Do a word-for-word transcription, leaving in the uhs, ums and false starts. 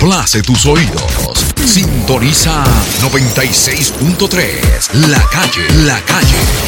complace tus oídos. Sintoniza noventa y seis punto tres. La Calle, La Calle.